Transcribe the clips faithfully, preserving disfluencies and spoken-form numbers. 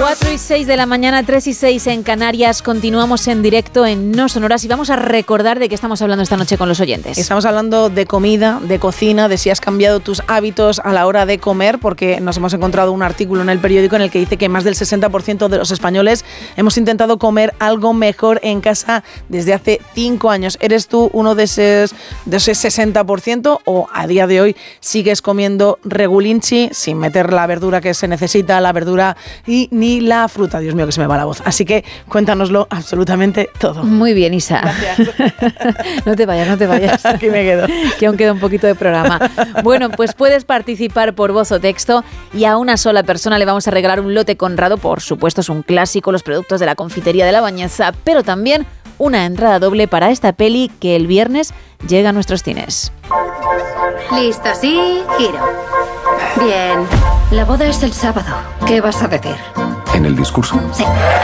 cuatro y seis de la mañana, tres y seis en Canarias. Continuamos en directo en No Sonoras y vamos a recordar de qué estamos hablando esta noche con los oyentes. Estamos hablando de comida, de cocina, de si has cambiado tus hábitos a la hora de comer, porque nos hemos encontrado un artículo en el periódico en el que dice que más del sesenta por ciento de los españoles hemos intentado comer algo mejor en casa desde hace cinco años. ¿Eres tú uno de ese, de ese sesenta por ciento o a día de hoy sigues comiendo regulinchi sin meter la verdura que se necesita, la verdura y ni la fruta? Dios mío, que se me va la voz. Así que cuéntanoslo absolutamente todo. Muy bien, Isa. Gracias. No te vayas, no te vayas. Aquí me quedo. Que aún queda un poquito de programa. Bueno, pues puedes participar por voz o texto y a una sola persona le vamos a regalar un lote Conrado. Por supuesto, es un clásico, los productos de la confitería de La Bañeza, pero también una entrada doble para esta peli que el viernes llega a nuestros cines. Listo, sí, giro. Bien. La boda es el sábado. ¿Qué vas a decir? ¿En el discurso? Sí.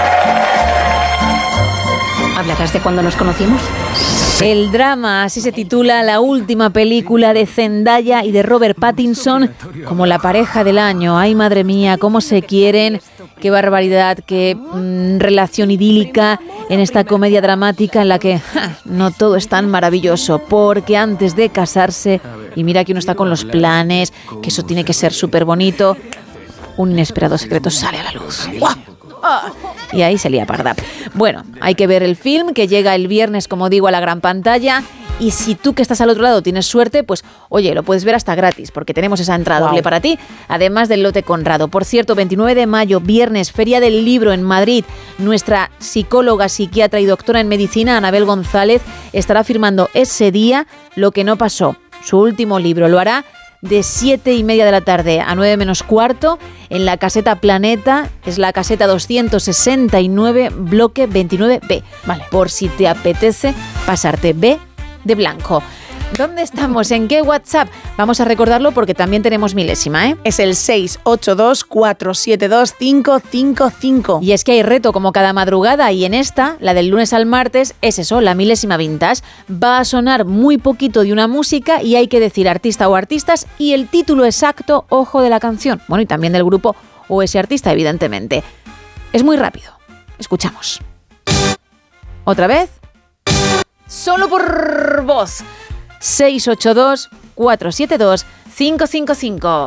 ¿Hablarás de cuando nos conocimos? El drama, así se titula la última película de Zendaya y de Robert Pattinson como la pareja del año. Ay, madre mía, cómo se quieren, qué barbaridad, qué mmm, relación idílica en esta comedia dramática en la que ja, no todo es tan maravilloso, porque antes de casarse, y mira que uno está con los planes, que eso tiene que ser súper bonito, un inesperado secreto sale a la luz. ¡Guau! Y ahí se lía parda. Bueno, hay que ver el film que llega el viernes, como digo, a la gran pantalla. Y si tú que estás al otro lado tienes suerte, pues oye, lo puedes ver hasta gratis, porque tenemos esa entrada wow. doble para ti, además del lote Conrado. Por cierto, veintinueve de mayo, viernes, Feria del Libro en Madrid. Nuestra psicóloga, psiquiatra y doctora en medicina, Anabel González, estará firmando ese día Lo que no pasó, su último libro. Lo hará de siete y media de la tarde a nueve menos cuarto en la caseta Planeta, es la caseta doscientos sesenta y nueve, bloque veintinueve B. Vale. Por si te apetece pasarte B de blanco. ¿Dónde estamos? ¿En qué WhatsApp? Vamos a recordarlo porque también tenemos milésima, ¿eh? Es el seis ocho dos, cuatro siete dos, cinco cinco cinco. Y es que hay reto como cada madrugada y en esta, la del lunes al martes, es eso, la milésima vintage. Va a sonar muy poquito de una música y hay que decir artista o artistas y el título exacto, ojo, de la canción. Bueno, y también del grupo o ese artista, evidentemente. Es muy rápido. Escuchamos. ¿Otra vez? Solo por voz. seis ocho dos, cuatro siete dos, cinco cinco cinco.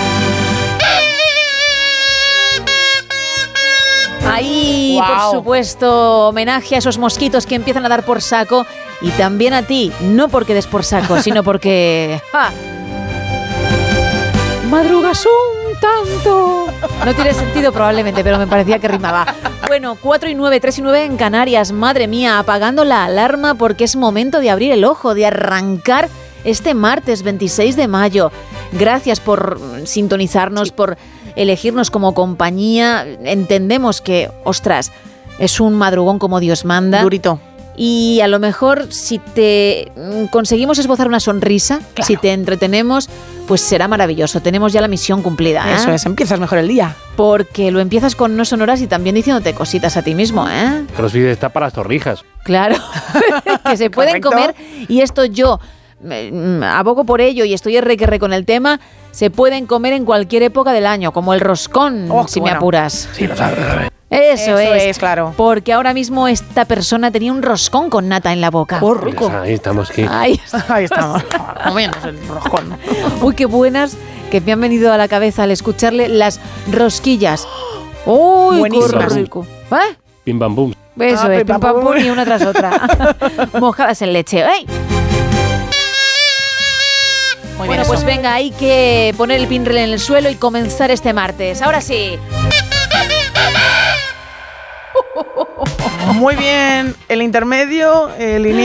Ahí, wow. Por supuesto, homenaje a esos mosquitos que empiezan a dar por saco y también a ti, no porque des por saco, sino porque... ¡ja! Madrugas un tanto. No tiene sentido probablemente, pero me parecía que rimaba. Bueno, cuatro y nueve, tres y nueve en Canarias. Madre mía, apagando la alarma porque es momento de abrir el ojo, de arrancar este martes veintiséis de mayo. Gracias por sintonizarnos, sí. por elegirnos como compañía. Entendemos que, ostras, es un madrugón como Dios manda. Durito. Y a lo mejor si te conseguimos esbozar una sonrisa, claro. si te entretenemos, pues será maravilloso. Tenemos ya la misión cumplida, ¿eh? Eso es, empiezas mejor el día. Porque lo empiezas con No Sonoras y también diciéndote cositas a ti mismo, ¿eh? CrossFit está para las torrijas. Claro, que se pueden Correcto. comer. Y esto yo eh, abogo por ello y estoy erre que erre con el tema. Se pueden comer en cualquier época del año, como el roscón, oh, si bueno. me apuras. Sí, lo sabes, lo sabes. Eso, Eso es. es, claro. Porque ahora mismo esta persona tenía un roscón con nata en la boca. ¡Oh, rico! Ahí estamos, aquí. Ahí, Ahí estamos. Comiendo el roscón. Uy, qué buenas que me han venido a la cabeza al escucharle las rosquillas. ¡Uy, buenísimas! qué rico! ¿Eh? Pim pam pum. Eso Ah, es, pim, pim pam, pam pum. pum y una tras otra. Mojadas en leche. ¡Ey! Muy Bueno, bien pues eso. venga, hay que poner el pinrel en el suelo y comenzar este martes. Ahora sí. Muy bien. El intermedio, el inicio.